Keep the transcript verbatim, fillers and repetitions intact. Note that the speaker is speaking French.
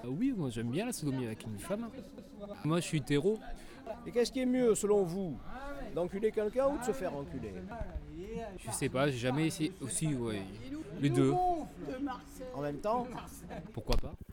Ah oui, moi j'aime bien la sodomie avec une femme. Moi je suis hétéro. Et qu'est-ce qui est mieux selon vous, d'enculer quelqu'un ou de se faire enculer? Je sais pas, j'ai jamais essayé aussi, ouais. Les deux. En même temps? Pourquoi pas?